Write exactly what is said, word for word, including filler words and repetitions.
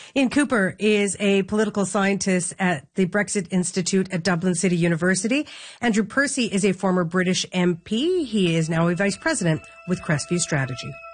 Ian Cooper is a political scientist at the Brexit Institute at Dublin City University. Andrew Percy is a former British M P. He is now a vice president with Crestview Strategy.